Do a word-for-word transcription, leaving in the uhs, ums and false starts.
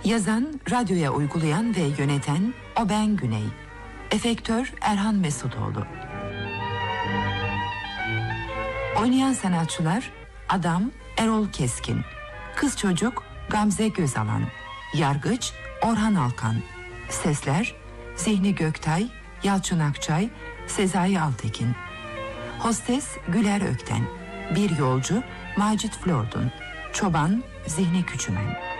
Yazan, radyoya uygulayan ve yöneten Oben Güney. Efektör Erhan Mesutoğlu. Oynayan sanatçılar: Adam Erol Keskin, Kız Çocuk Gamze Gözalan, Yargıç Orhan Alkan. Sesler: Zihni Göktay, Yalçın Akçay, Sezai Altekin. Hostes Güler Ökten. Bir Yolcu Macit Flordun. Çoban Zihni Küçümen.